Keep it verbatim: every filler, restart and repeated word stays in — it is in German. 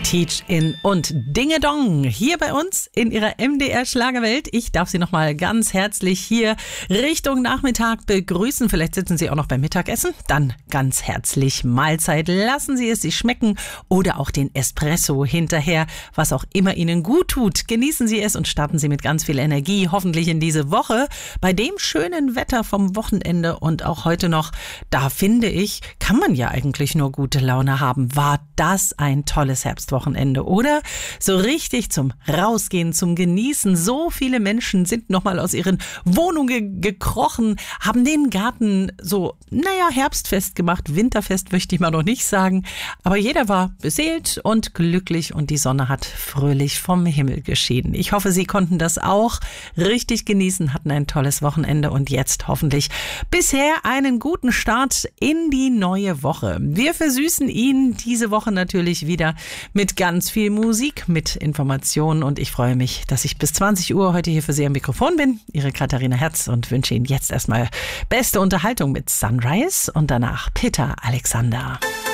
Teach-In und Dingedong hier bei uns in ihrer M D R-Schlagerwelt. Ich darf Sie nochmal ganz herzlich hier Richtung Nachmittag begrüßen. Vielleicht sitzen Sie auch noch beim Mittagessen. Dann ganz herzlich Mahlzeit. Lassen Sie es sich schmecken oder auch den Espresso hinterher, was auch immer Ihnen gut tut. Genießen Sie es und starten Sie mit ganz viel Energie hoffentlich in diese Woche. Bei dem schönen Wetter vom Wochenende und auch heute noch, da finde ich, kann man ja eigentlich nur gute Laune haben. War das ein tolles Herbstwochenende, oder? So richtig zum Rausgehen, zum Genießen. So viele Menschen sind nochmal aus ihren Wohnungen gekrochen, haben den Garten so, naja, herbstfest gemacht. Winterfest möchte ich mal noch nicht sagen. Aber jeder war beseelt und glücklich und die Sonne hat fröhlich vom Himmel geschieden. Ich hoffe, Sie konnten das auch richtig genießen, hatten ein tolles Wochenende und jetzt hoffentlich bisher einen guten Start in die neue Woche. Wir versüßen Ihnen diese Woche natürlich wieder mit ganz viel Musik, mit Informationen und ich freue mich, dass ich bis zwanzig Uhr heute hier für Sie am Mikrofon bin. Ihre Katharina Herz und wünsche Ihnen jetzt erstmal beste Unterhaltung mit Sunrise und danach Peter Alexander.